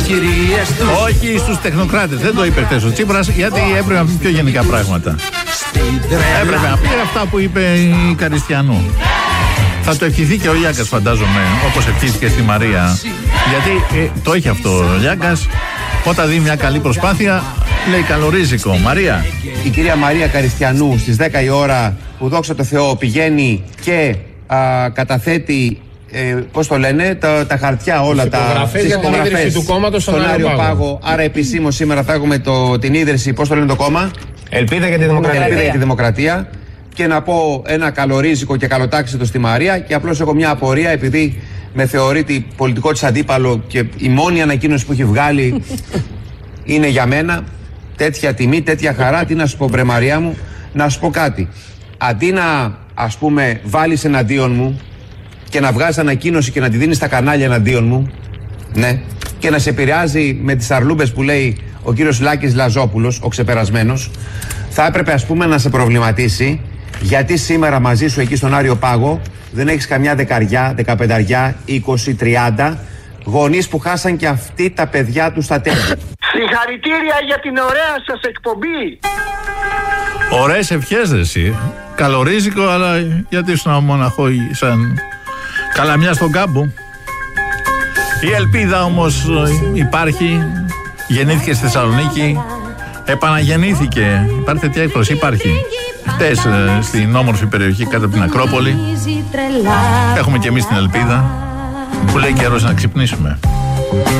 κυρίες τους. Όχι στους τεχνοκράτες, δεν το είπε χτες ο Τσίπρας, γιατί έπρεπε να πει πιο γενικά πράγματα. Έπρεπε να πει αυτά που είπε η Καριστιανού. Θα το ευχηθεί και ο Λιάκας, φαντάζομαι, όπως ευχήθηκε στη Μαρία. Γιατί το έχει αυτό ο Λιάκας. Όταν δει μια καλή προσπάθεια, λέει καλορίζικο. Μαρία. Η κυρία Μαρία Καριστιανού στις 10 η ώρα, που δόξα τω Θεώ πηγαίνει και καταθέτει, πώς το λένε, τα χαρτιά όλα, τις υπογραφές του κόμματος στον Άριο Πάγο. Άρα επισήμως σήμερα θα έχουμε την ίδρυση, πώς το λένε το κόμμα? Ελπίδα για τη Δημοκρατία. Ελπίδα για τη Δημοκρατία. Και να πω ένα καλορίζικο και καλοτάξιτο στη Μαρία. Και απλώς έχω μια απορία, επειδή με θεωρείται πολιτικό της αντίπαλο και η μόνη ανακοίνωση που έχει βγάλει είναι για μένα. Τέτοια τιμή, τέτοια χαρά, τι να σου πω, βρε Μαρία μου, να σου πω κάτι. Αντί να, ας πούμε, βάλεις εναντίον μου και να βγάζεις ανακοίνωση και να τη δίνεις στα κανάλια εναντίον μου, ναι, και να σε επηρεάζει με τις αρλούμπες που λέει ο κύριος Λάκης Λαζόπουλος, ο ξεπερασμένος, θα έπρεπε, ας πούμε, να σε προβληματίσει γιατί σήμερα μαζί σου εκεί στον Άριο Πάγο δεν έχεις καμιά 10, 15, 20, 30 γονείς που χάσαν και αυτοί τα παιδιά τους στα τέλη. Συγχαρητήρια για την ωραία σας εκπομπή. Ωραίες ευχές δε εσύ. Καλορίζικο, αλλά γιατί ήσουν μοναχό σαν καλαμιά στον κάμπο. Η ελπίδα όμως υπάρχει. Γεννήθηκε στη Θεσσαλονίκη. Επαναγεννήθηκε. Υπάρχει τέτοια έκφραση? Υπάρχει. Χτες στην όμορφη περιοχή κάτω από την Ακρόπολη. Έχουμε και εμείς την ελπίδα που λέει καιρός να ξυπνήσουμε.